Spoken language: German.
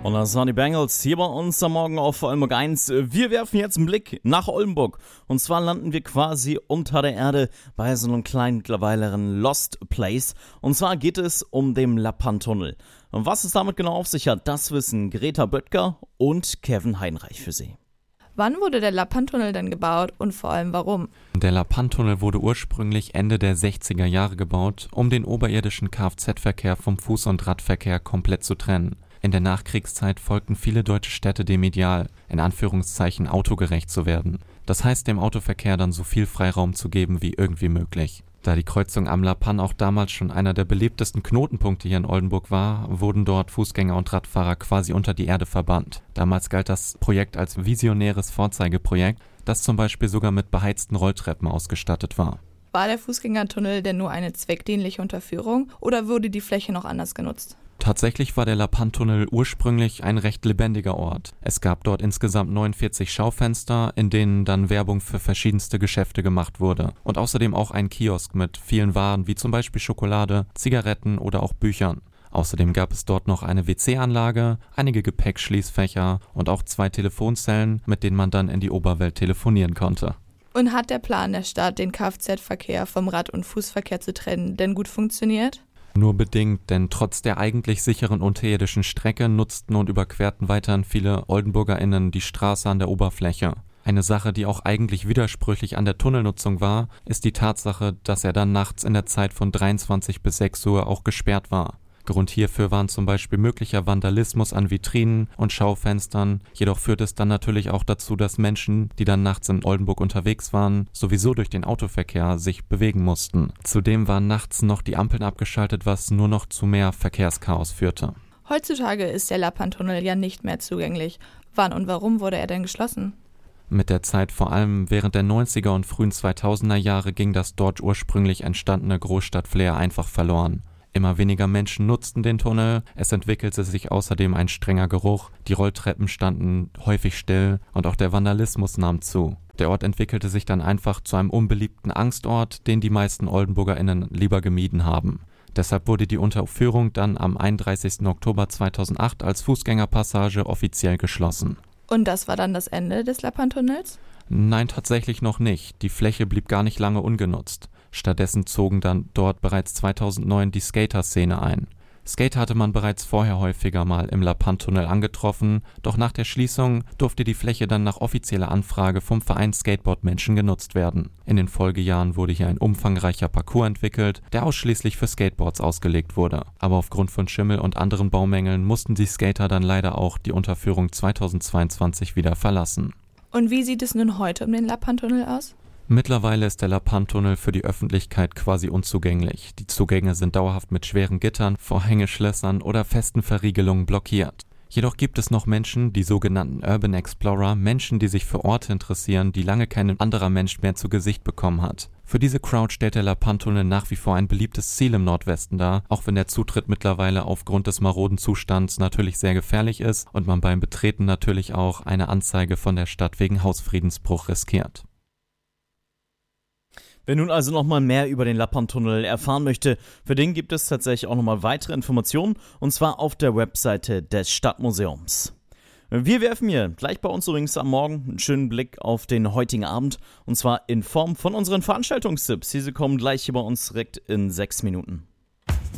Und das waren die Bengals hier bei uns am Morgen auf Oldenburg 1. Wir werfen jetzt einen Blick nach Oldenburg. Und zwar landen wir quasi unter der Erde bei so einem kleinen, mittlerweile Lost Place. Und zwar geht es um den Lappan-Tunnel. Und was es damit genau auf sich hat, das wissen Greta Böttger und Kevin Heinreich für Sie. Wann wurde der Lappan-Tunnel denn gebaut und vor allem warum? Der Lappan-Tunnel wurde ursprünglich Ende der 60er Jahre gebaut, um den oberirdischen Kfz-Verkehr vom Fuß- und Radverkehr komplett zu trennen. In der Nachkriegszeit folgten viele deutsche Städte dem Ideal, in Anführungszeichen autogerecht zu werden. Das heißt, dem Autoverkehr dann so viel Freiraum zu geben wie irgendwie möglich. Da die Kreuzung am Lappan auch damals schon einer der beliebtesten Knotenpunkte hier in Oldenburg war, wurden dort Fußgänger und Radfahrer quasi unter die Erde verbannt. Damals galt das Projekt als visionäres Vorzeigeprojekt, das zum Beispiel sogar mit beheizten Rolltreppen ausgestattet war. War der Fußgängertunnel denn nur eine zweckdienliche Unterführung oder wurde die Fläche noch anders genutzt? Tatsächlich war der Lappan-Tunnel ursprünglich ein recht lebendiger Ort. Es gab dort insgesamt 49 Schaufenster, in denen dann Werbung für verschiedenste Geschäfte gemacht wurde. Und außerdem auch ein Kiosk mit vielen Waren, wie zum Beispiel Schokolade, Zigaretten oder auch Büchern. Außerdem gab es dort noch eine WC-Anlage, einige Gepäckschließfächer und auch 2 Telefonzellen, mit denen man dann in die Oberwelt telefonieren konnte. Und hat der Plan der Stadt, den Kfz-Verkehr vom Rad- und Fußverkehr zu trennen, denn gut funktioniert? Nur bedingt, denn trotz der eigentlich sicheren unterirdischen Strecke nutzten und überquerten weiterhin viele OldenburgerInnen die Straße an der Oberfläche. Eine Sache, die auch eigentlich widersprüchlich an der Tunnelnutzung war, ist die Tatsache, dass er dann nachts in der Zeit von 23 bis 6 Uhr auch gesperrt war. Grund hierfür waren zum Beispiel möglicher Vandalismus an Vitrinen und Schaufenstern, jedoch führt es dann natürlich auch dazu, dass Menschen, die dann nachts in Oldenburg unterwegs waren, sowieso durch den Autoverkehr sich bewegen mussten. Zudem waren nachts noch die Ampeln abgeschaltet, was nur noch zu mehr Verkehrschaos führte. Heutzutage ist der Lappan-Tunnel ja nicht mehr zugänglich. Wann und warum wurde er denn geschlossen? Mit der Zeit, vor allem während der 90er und frühen 2000er Jahre, ging das dort ursprünglich entstandene Großstadt-Flair einfach verloren. Immer weniger Menschen nutzten den Tunnel, es entwickelte sich außerdem ein strenger Geruch, die Rolltreppen standen häufig still und auch der Vandalismus nahm zu. Der Ort entwickelte sich dann einfach zu einem unbeliebten Angstort, den die meisten OldenburgerInnen lieber gemieden haben. Deshalb wurde die Unterführung dann am 31. Oktober 2008 als Fußgängerpassage offiziell geschlossen. Und das war dann das Ende des Lappan-Tunnels? Nein, tatsächlich noch nicht. Die Fläche blieb gar nicht lange ungenutzt. Stattdessen zogen dann dort bereits 2009 die Skater-Szene ein. Skater hatte man bereits vorher häufiger mal im Lappan-Tunnel angetroffen, doch nach der Schließung durfte die Fläche dann nach offizieller Anfrage vom Verein Skateboard-Menschen genutzt werden. In den Folgejahren wurde hier ein umfangreicher Parcours entwickelt, der ausschließlich für Skateboards ausgelegt wurde. Aber aufgrund von Schimmel und anderen Baumängeln mussten die Skater dann leider auch die Unterführung 2022 wieder verlassen. Und wie sieht es nun heute um den Lappan-Tunnel aus? Mittlerweile ist der Lappan-Tunnel für die Öffentlichkeit quasi unzugänglich. Die Zugänge sind dauerhaft mit schweren Gittern, Vorhängeschlössern oder festen Verriegelungen blockiert. Jedoch gibt es noch Menschen, die sogenannten Urban Explorer, Menschen, die sich für Orte interessieren, die lange kein anderer Mensch mehr zu Gesicht bekommen hat. Für diese Crowd stellt der Lappan-Tunnel nach wie vor ein beliebtes Ziel im Nordwesten dar, auch wenn der Zutritt mittlerweile aufgrund des maroden Zustands natürlich sehr gefährlich ist und man beim Betreten natürlich auch eine Anzeige von der Stadt wegen Hausfriedensbruch riskiert. Wer nun also nochmal mehr über den Lappan-Tunnel erfahren möchte, für den gibt es tatsächlich auch nochmal weitere Informationen, und zwar auf der Webseite des Stadtmuseums. Wir werfen hier gleich bei uns übrigens am Morgen einen schönen Blick auf den heutigen Abend, und zwar in Form von unseren Veranstaltungstipps. Diese kommen gleich hier bei uns direkt in 6 Minuten.